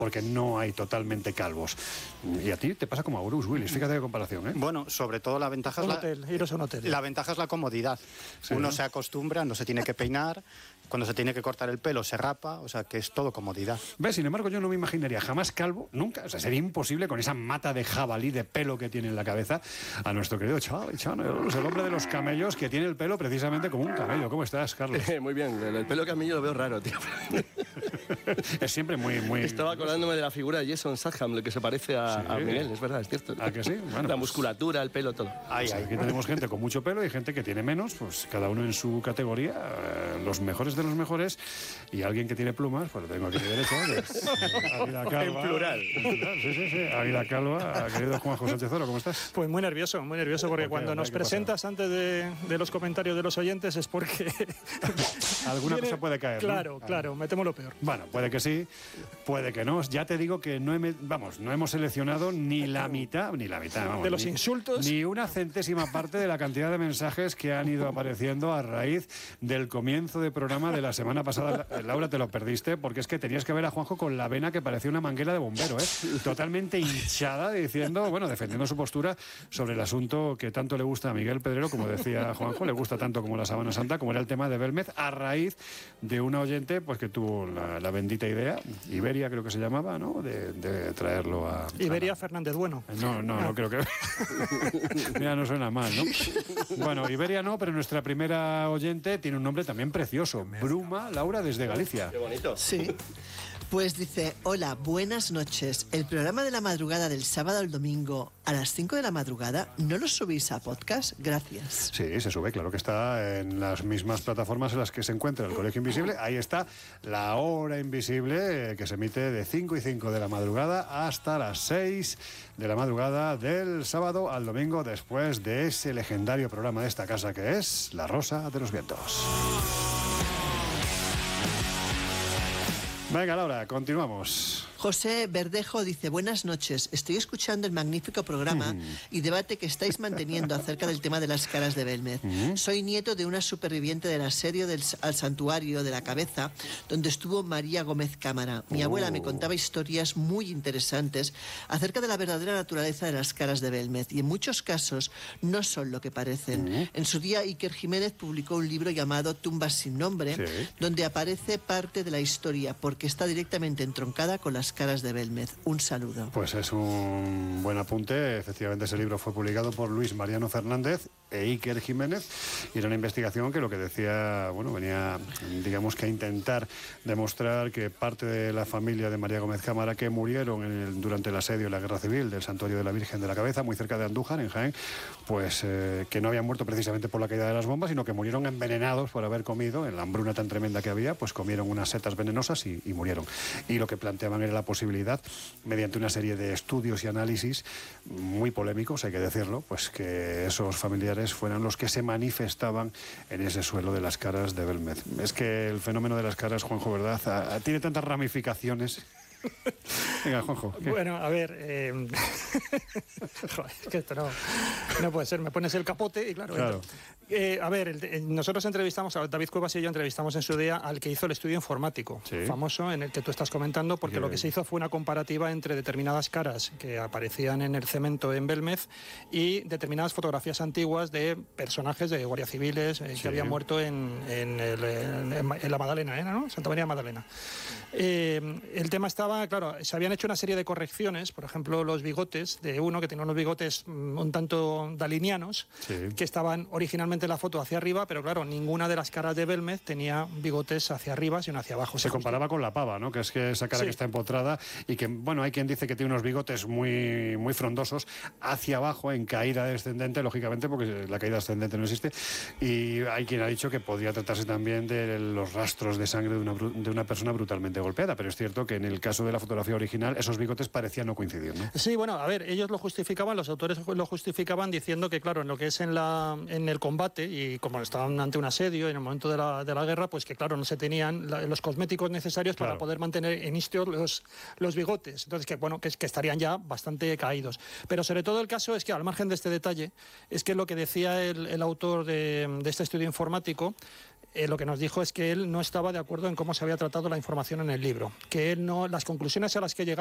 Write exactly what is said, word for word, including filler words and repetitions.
porque no hay totalmente calvos. Y a ti te pasa como a Bruce Willis, fíjate de comparación, ¿eh? Bueno, sobre todo la ventaja es un la, hotel, iros a un hotel. La ventaja es la comodidad. Sí, Uno ¿no? se acostumbra, no se tiene que peinar, cuando se tiene que cortar el pelo se rapa, o sea que es todo comodidad. ¿Ves? Sin embargo, yo no me imaginaría jamás calvo, nunca. O sea, sería imposible con esa mata de jabalí de pelo que tiene en la cabeza a nuestro querido Charlie Channels, el hombre de los camellos que tiene el pelo precisamente como un camello. ¿Cómo estás, Carlos? Eh, muy bien, el, el pelo camello lo veo raro, tío. Es siempre muy, muy... Estaba acordándome de la figura de Jason Statham, lo que se parece a, Sí. a Miguel, es verdad, es cierto. ¿A que sí? Bueno, la pues... musculatura, el pelo, todo. Ay, ay, aquí tenemos gente con mucho pelo y gente que tiene menos, pues cada uno en su categoría, eh, los mejores de los mejores, y alguien que tiene plumas, pues lo tengo aquí a mi derecha, que es Águila Calva. En plural. En plural, sí, sí, sí. Águila Calva, querido Juanjo Sánchez Oro, ¿cómo estás? Pues muy nervioso, muy nervioso, porque ¿Por qué? cuando nos ¿Qué pasa? presentas antes de, de los comentarios de los oyentes es porque... Alguna viene- cosa puede caer, ¿no? Claro, Ah. claro, me temo lo peor. Bueno, puede que sí, puede que no. Ya te digo que no, he, vamos, no hemos seleccionado ni la mitad, ni la mitad, vamos, De los ni, insultos. ni una centésima parte de la cantidad de mensajes que han ido apareciendo a raíz del comienzo de programa de la semana pasada. Laura, te lo perdiste porque es que tenías que ver a Juanjo con la vena que parecía una manguera de bombero, ¿eh? Totalmente hinchada, diciendo, bueno, defendiendo su postura sobre el asunto que tanto le gusta a Miguel Pedrero, como decía Juanjo, le gusta tanto como la Sábana Santa, como era el tema de Belmez, a raíz de una oyente pues que tuvo la, la bendita idea, Iberia creo que se llamaba, ¿no? De, de traerlo a... Iberia a, Fernández Bueno. No, no, no creo que... Mira, no suena mal, ¿no? Bueno, Iberia no, pero nuestra primera oyente tiene un nombre también precioso. Bruma Laura desde Galicia. Qué bonito. Sí. Pues dice, hola, buenas noches. El programa de la madrugada del sábado al domingo a las cinco de la madrugada, ¿no lo subís a podcast? Gracias. Sí, se sube, claro que está en las mismas plataformas en las que se encuentra el Colegio Invisible. Ahí está la hora invisible, eh, que se emite de cinco y cinco de la madrugada hasta las seis de la madrugada del sábado al domingo, después de ese legendario programa de esta casa que es La Rosa de los Vientos. Venga, Laura, continuamos. José Verdejo dice, buenas noches, estoy escuchando el magnífico programa Mm. y debate que estáis manteniendo acerca del tema de las caras de Belmez. Mm. Soy nieto de una superviviente del asedio del al santuario de la Cabeza, donde estuvo María Gómez Cámara. Mi Oh. abuela me contaba historias muy interesantes acerca de la verdadera naturaleza de las caras de Belmez, y en muchos casos no son lo que parecen. Mm. En su día, Iker Jiménez publicó un libro llamado Tumbas sin nombre, Sí. donde aparece parte de la historia, porque está directamente entroncada con las caras de Belmez. Un saludo. Pues es un buen apunte. Efectivamente, ese libro fue publicado por Luis Mariano Fernández e Iker Jiménez, y era una investigación que lo que decía, bueno, venía, digamos, que a intentar demostrar que parte de la familia de María Gómez Cámara, que murieron en el, durante el asedio y la guerra civil del Santuario de la Virgen de la Cabeza, muy cerca de Andújar, en Jaén, pues eh, que no habían muerto precisamente por la caída de las bombas, sino que murieron envenenados por haber comido, en la hambruna tan tremenda que había, pues comieron unas setas venenosas y, y murieron. Y lo que planteaban era la posibilidad, mediante una serie de estudios y análisis muy polémicos, hay que decirlo, pues que esos familiares fueran los que se manifestaban en ese suelo de las caras de Belmez. Es que el fenómeno de las caras, Juanjo, ¿verdad?, a, a, tiene tantas ramificaciones. Venga, Juanjo. ¿Qué? Bueno, a ver... Eh... Joder, es que esto no, no puede ser. Me pones el capote y claro... Claro. Eh, a ver, el, el, nosotros entrevistamos, a David Cuevas y yo entrevistamos en su día al que hizo el estudio informático, sí, famoso, en el que tú estás comentando, porque Bien. lo que se hizo fue una comparativa entre determinadas caras que aparecían en el cemento en Belmez y determinadas fotografías antiguas de personajes de guardias civiles eh, Sí. que habían muerto en, en, el, en, en la Magdalena, ¿eh? ¿no? Santa María Magdalena. Eh, el tema estaba, claro, se habían hecho una serie de correcciones, por ejemplo, los bigotes de uno que tenía unos bigotes mm, un tanto dalinianos, Sí. que estaban originalmente en la foto hacia arriba, pero claro, ninguna de las caras de Belmez tenía bigotes hacia arriba, sino hacia abajo. Se comparaba con la pava, ¿no? Que es que esa cara Sí. que está empotrada y que, bueno, hay quien dice que tiene unos bigotes muy, muy frondosos hacia abajo, en caída descendente, lógicamente, porque la caída ascendente no existe. Y hay quien ha dicho que podría tratarse también de los rastros de sangre de una, de una persona brutalmente golpeada, pero es cierto que en el caso de la fotografía original esos bigotes parecían no coincidir, ¿no? Sí, bueno, a ver, ellos lo justificaban, los autores lo justificaban diciendo que, claro, en lo que es en, la, en el combate, y como estaban ante un asedio en el momento de la, de la guerra, pues que, claro, no se tenían la, los cosméticos necesarios Claro. para poder mantener en istio los, los bigotes. Entonces, que bueno, que, que estarían ya bastante caídos. Pero sobre todo el caso es que, al margen de este detalle, es que lo que decía el, el autor de, de este estudio informático, eh, lo que nos dijo es que él no estaba de acuerdo en cómo se había tratado la información en el libro, que él no, las conclusiones a las que llegaba